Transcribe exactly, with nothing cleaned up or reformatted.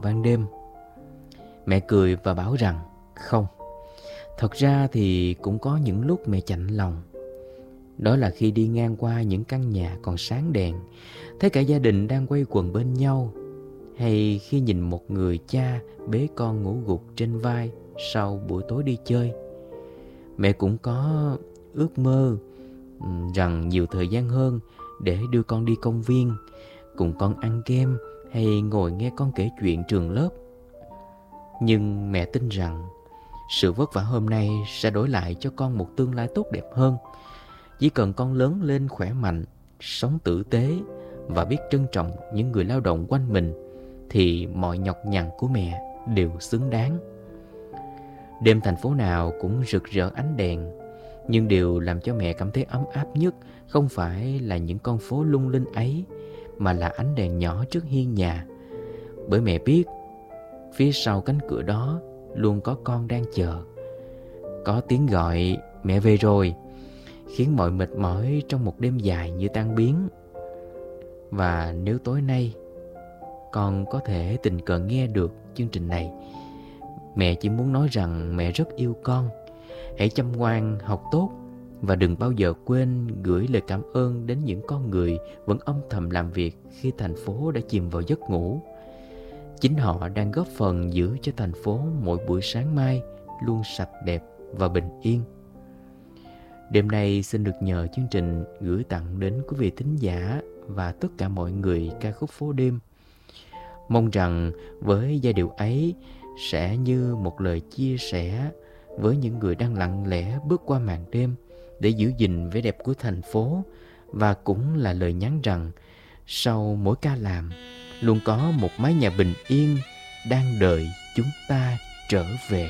ban đêm. Mẹ cười và bảo rằng không, thật ra thì cũng có những lúc mẹ chạnh lòng. Đó là khi đi ngang qua những căn nhà còn sáng đèn, thấy cả gia đình đang quây quần bên nhau, hay khi nhìn một người cha bế con ngủ gục trên vai sau buổi tối đi chơi. Mẹ cũng có ước mơ rằng nhiều thời gian hơn để đưa con đi công viên, cùng con ăn kem hay ngồi nghe con kể chuyện trường lớp. Nhưng mẹ tin rằng sự vất vả hôm nay sẽ đổi lại cho con một tương lai tốt đẹp hơn. Chỉ cần con lớn lên khỏe mạnh, sống tử tế và biết trân trọng những người lao động quanh mình, thì mọi nhọc nhằn của mẹ đều xứng đáng. Đêm thành phố nào cũng rực rỡ ánh đèn, nhưng điều làm cho mẹ cảm thấy ấm áp nhất không phải là những con phố lung linh ấy, mà là ánh đèn nhỏ trước hiên nhà. Bởi mẹ biết phía sau cánh cửa đó luôn có con đang chờ. Có tiếng gọi mẹ về rồi, khiến mọi mệt mỏi trong một đêm dài như tan biến. Và nếu tối nay con có thể tình cờ nghe được chương trình này, mẹ chỉ muốn nói rằng mẹ rất yêu con. Hãy chăm ngoan, học tốt và đừng bao giờ quên gửi lời cảm ơn đến những con người vẫn âm thầm làm việc khi thành phố đã chìm vào giấc ngủ. Chính họ đang góp phần giữ cho thành phố mỗi buổi sáng mai luôn sạch đẹp và bình yên. Đêm nay xin được nhờ chương trình gửi tặng đến quý vị thính giả và tất cả mọi người ca khúc Phố Đêm. Mong rằng với giai điệu ấy sẽ như một lời chia sẻ với những người đang lặng lẽ bước qua màn đêm để giữ gìn vẻ đẹp của thành phố, và cũng là lời nhắn rằng sau mỗi ca làm luôn có một mái nhà bình yên đang đợi chúng ta trở về.